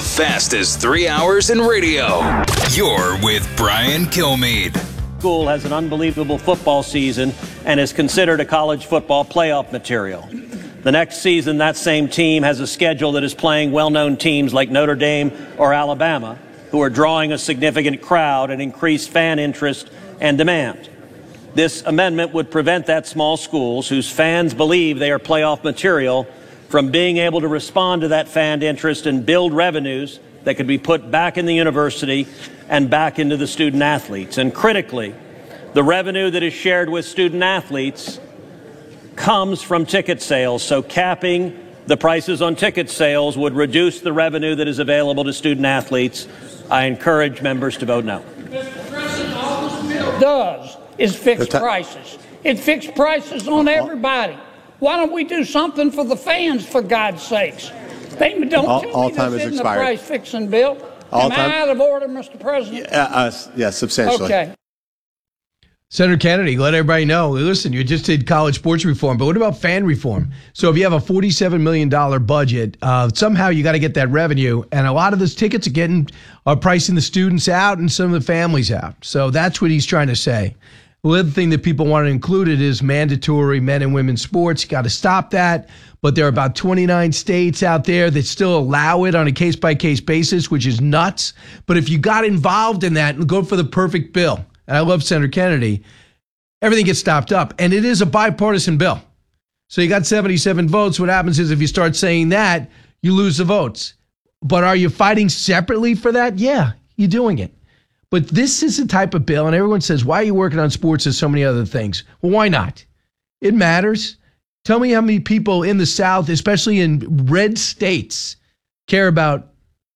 fastest 3 hours in radio. You're with Brian Kilmeade. School has an unbelievable football season and is considered a college football playoff material. The next season, that same team has a schedule that is playing well-known teams like Notre Dame or Alabama, who are drawing a significant crowd and increased fan interest and demand. This amendment would prevent that small schools, whose fans believe they are playoff material, from being able to respond to that fan interest and build revenues that could be put back in the university and back into the student athletes. And critically, the revenue that is shared with student athletes comes from ticket sales. So capping the prices on ticket sales would reduce the revenue that is available to student athletes. I encourage members to vote no. Mr. President, all this bill does is fix prices. It fixed prices on everybody. Why don't we do something for the fans, for God's sakes? They don't tell me this isn't a price-fixing bill. Am I out of order, Mr. President? Yes, substantially. Okay. Senator Kennedy, let everybody know, listen, you just did college sports reform, but what about fan reform? So if you have a $47 million budget, somehow you got to get that revenue, and a lot of those tickets are pricing the students out and some of the families out. So that's what he's trying to say. The other thing that people want to include it is mandatory men and women's sports. You got to stop that. But there are about 29 states out there that still allow it on a case-by-case basis, which is nuts. But if you got involved in that and go for the perfect bill, and I love Senator Kennedy, everything gets stopped up. And it is a bipartisan bill. So you got 77 votes. What happens is if you start saying that, you lose the votes. But are you fighting separately for that? Yeah, you're doing it. But this is the type of bill, and everyone says, why are you working on sports and so many other things? Well, why not? It matters. Tell me how many people in the South, especially in red states, care about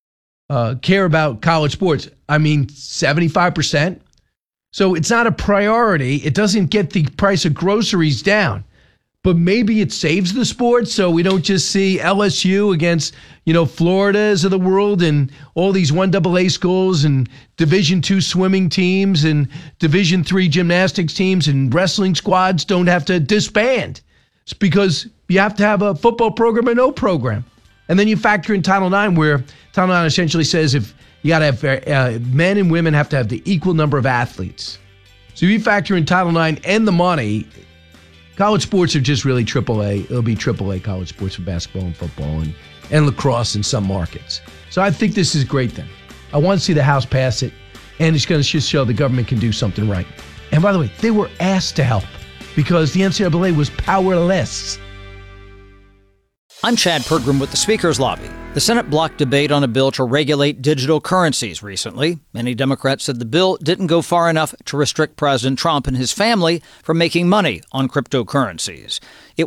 college sports. I mean, 75%. So it's not a priority. It doesn't get the price of groceries down. But maybe it saves the sport so we don't just see LSU against, Floridas of the world and all these 1AA schools and Division II swimming teams and Division III gymnastics teams and wrestling squads don't have to disband. It's because you have to have a football program or no program. And then you factor in Title IX, where Title IX essentially says if you got to have men and women have to have the equal number of athletes. So if you factor in Title IX and the money, college sports are just really AAA. It'll be AAA college sports for basketball and football and lacrosse in some markets. So I think this is a great thing. I want to see the House pass it, and it's going to just show the government can do something right. And by the way, they were asked to help because the NCAA was powerless. I'm Chad Pergram with the Speaker's Lobby. The Senate blocked debate on a bill to regulate digital currencies recently. Many Democrats said the bill didn't go far enough to restrict President Trump and his family from making money on cryptocurrencies. It